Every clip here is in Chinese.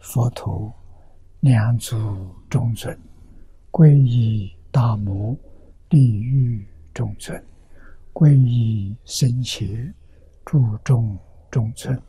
佛陀，两足中尊；皈依大摩，地狱中尊；皈依僧伽，注众中尊。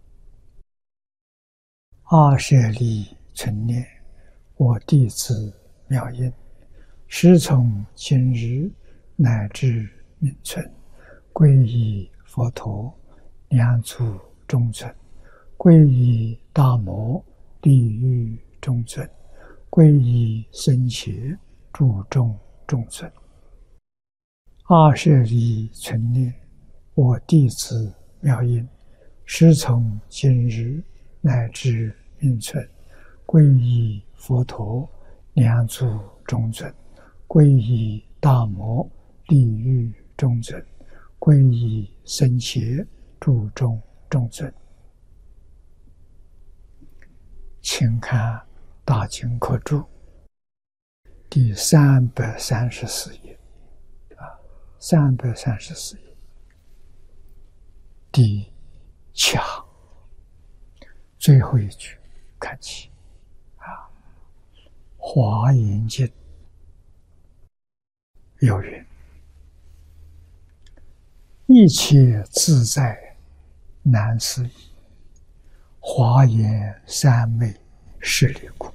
阿舍利存念，我弟子妙音，师从今日乃至命存，皈依佛陀，两足中尊；皈依大摩，地狱中尊；皈依僧伽，注众中尊。阿舍利存念，我弟子妙音，师从今日乃至命存，皈依佛陀，两足中尊；皈依大摩，地狱中尊；皈依僧伽，注众中尊。请看大经科注第334页，334页第7行最后一句看起华严经有云：一切自在难思议，华严三昧是离故。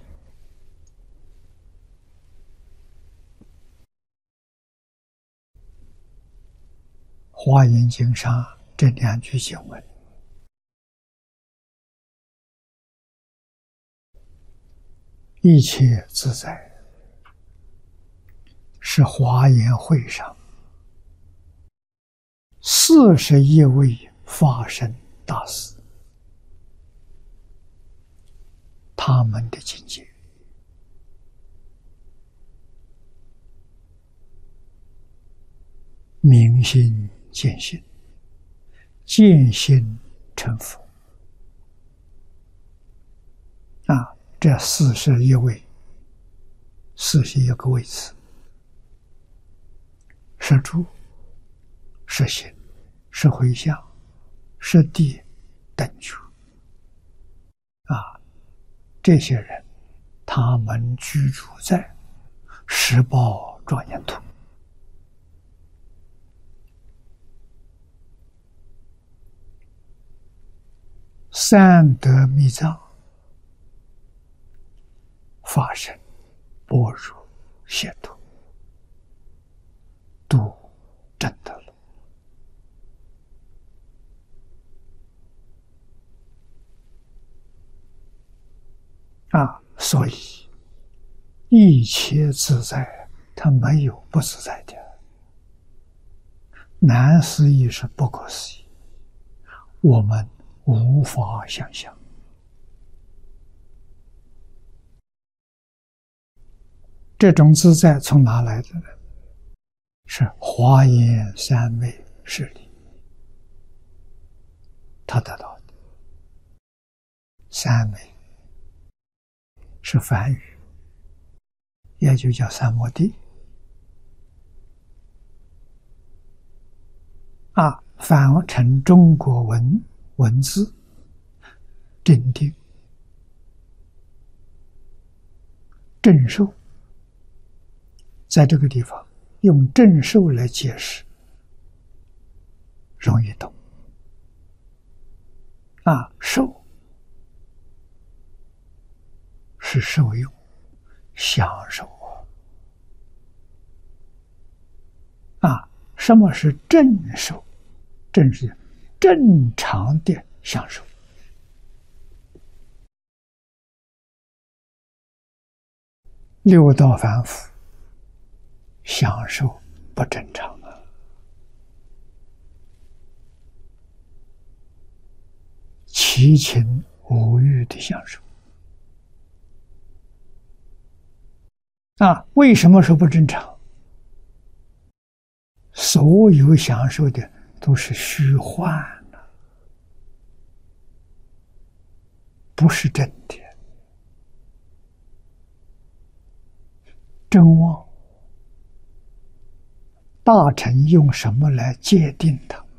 华严经上这两句经文，一切自在是华严会上41位法身大士他们的境界。明心见性，见性成佛这41位，41个位次，是住，是行，是回向，是地等觉这些人他们居住在十宝庄严土，三德密藏，法身般若解脱，都证得了。所以一切自在，它没有不自在的。难思议是不可思议，我们无法想象。这种自在从哪来的呢？是华严三昧势力他得到的。三昧是梵语，也就叫三摩地翻成中国文字，正定、正受，在这个地方用正受来解释，容易懂。受是受用，享受什么是正受？正是正常的享受。六道凡夫享受不正常七情五欲的享受为什么说不正常？所有享受的都是虚幻的，不是真的。真妄，大乘用什么来界定它？